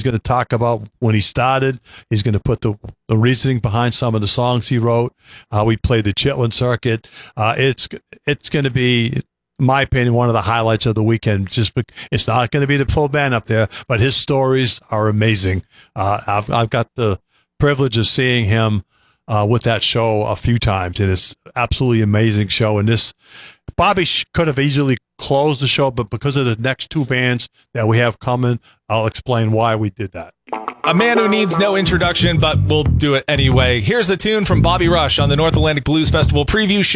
going to talk about when he started. He's going to put the reasoning behind some of the songs he wrote, how he played the Chitlin circuit. It's going to be, in my opinion, one of the highlights of the weekend. It's not going to be the full band up there, but his stories are amazing. I've got the privilege of seeing him with that show a few times, and it's absolutely amazing show. And this, Bobby could have easily closed the show, but because of the next two bands that we have coming, I'll explain why we did that. A man who needs no introduction, but we'll do it anyway. Here's a tune from Bobby Rush on the North Atlantic Blues Festival preview show.